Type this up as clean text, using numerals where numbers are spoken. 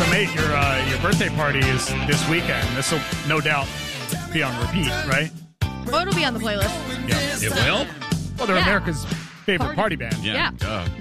So, mate, your birthday party is this weekend. This will no doubt be on repeat, right? Oh, it'll be on the playlist. Yeah. It will? Well, they're America's favorite party band. Yeah.